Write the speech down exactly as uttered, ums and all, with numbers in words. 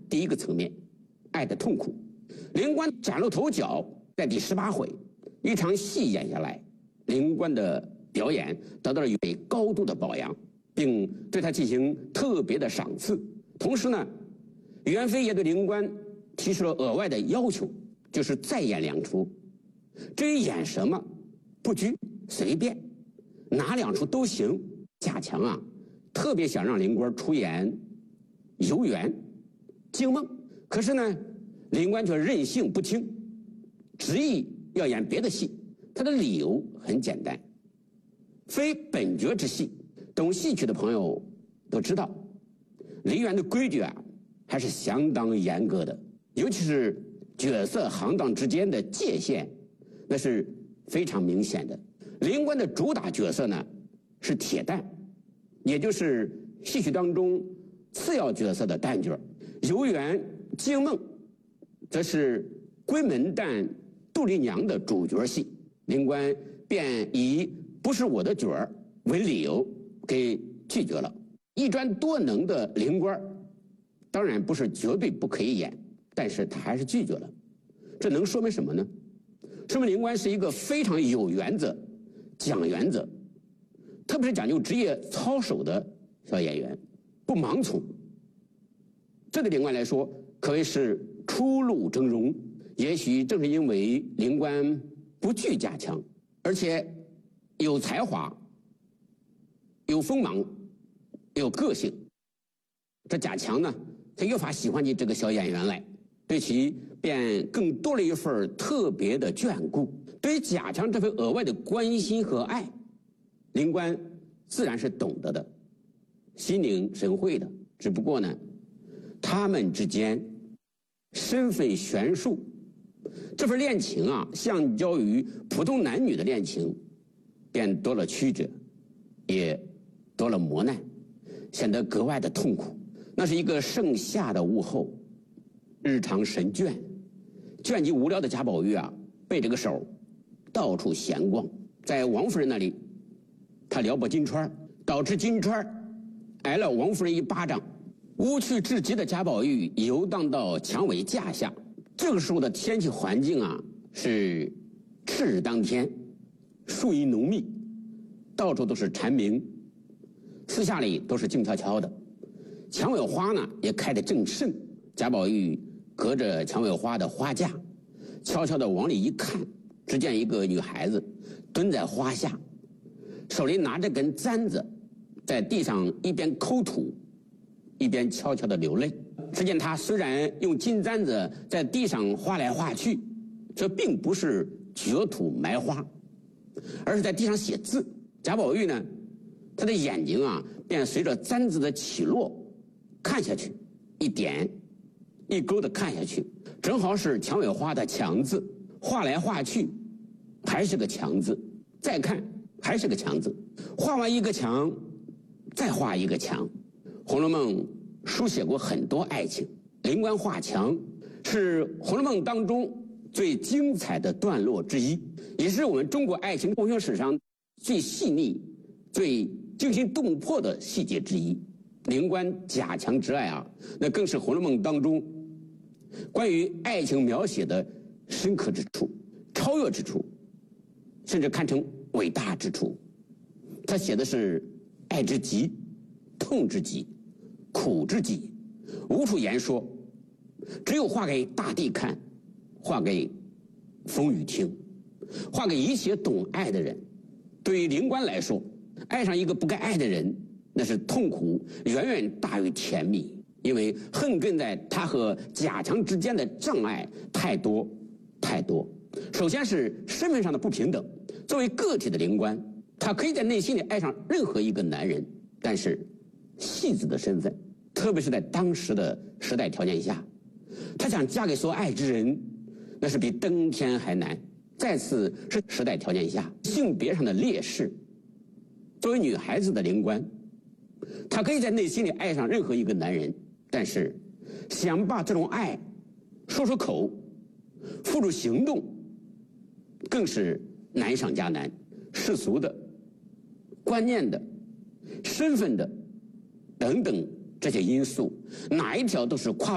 第一个层面，爱的痛苦。灵官崭露头角，在第十八回，一场戏演下来，灵官的表演得到了被高度的表扬，并对他进行特别的赏赐。同时呢，袁飞也对灵官提出了额外的要求，就是再演两出。至于演什么，不拘随便，哪两出都行。贾强啊，特别想让灵官出演游园、惊梦，可是呢，灵官却任性不听，执意要演别的戏。他的理由很简单，非本角之戏。懂戏曲的朋友都知道，梨园的规矩啊，还是相当严格的，尤其是角色行当之间的界限，那是非常明显的。灵官的主打角色呢是铁旦，也就是戏曲当中次要角色的旦角。游园、惊梦则是闺门旦杜丽娘的主角戏，灵官便以不是我的角儿为理由给拒绝了。一专多能的灵官当然不是绝对不可以演，但是他还是拒绝了。这能说明什么呢？说明灵官是一个非常有原则、讲原则，特别是讲究职业操守的小演员，不盲从。这对灵官来说可谓是出路峥嵘。也许正是因为灵官不惧贾强，而且有才华、有锋芒、有个性，这贾强呢，他越发喜欢起这个小演员来，对其便更多了一份特别的眷顾。对于贾强这份额外的关心和爱，灵官自然是懂得的，心领神会的。只不过呢，他们之间身份悬殊，这份恋情啊，相较于普通男女的恋情，便多了曲折，也多了磨难，显得格外的痛苦。那是一个盛夏的午后，日长神倦，倦极无聊的贾宝玉啊，背着个手到处闲逛。在王夫人那里，他撩拨金钏，导致金钏挨了王夫人一巴掌。无趣至极的贾宝玉游荡到蔷薇架下。这个时候的天气环境啊，是赤日当天，树荫浓密，到处都是蝉鸣，四下里都是静悄悄的。蔷薇花呢也开得正盛。贾宝玉隔着蔷薇花的花架，悄悄地往里一看，只见一个女孩子蹲在花下，手里拿着根簪子，在地上一边抠土一边悄悄地流泪。只见她虽然用金簪子在地上画来画去，这并不是掘土埋花，而是在地上写字。贾宝玉呢，他的眼睛啊便随着簪子的起落看下去，一点一勾的看下去，正好是蔷薇花的强字，画来画去还是个强字，再看还是个强字，画完一个强再画一个强。《红楼梦》书写过很多爱情，灵官画墙是《红楼梦》当中最精彩的段落之一，也是我们中国爱情文学史上最细腻、最惊心动魄的细节之一。灵官贾强之爱啊，那更是《红楼梦》当中关于爱情描写的深刻之处、超越之处，甚至堪称伟大之处。他写的是爱之极、痛之极、苦之极，无处言说，只有画给大地看，画给风雨听，画给一切懂爱的人。对于灵官来说，爱上一个不该爱的人，那是痛苦远远大于甜蜜，因为横亘在他和贾强之间的障碍太多太多。首先是身份上的不平等。作为个体的灵官，他可以在内心里爱上任何一个男人，但是戏子的身份，特别是在当时的时代条件下，他想嫁给所爱之人，那是比登天还难。再次是时代条件下性别上的劣势。作为女孩子的灵官，她可以在内心里爱上任何一个男人，但是想把这种爱说出口、付诸行动，更是难上加难。世俗的、观念的、身份的等等这些因素，哪一条都是跨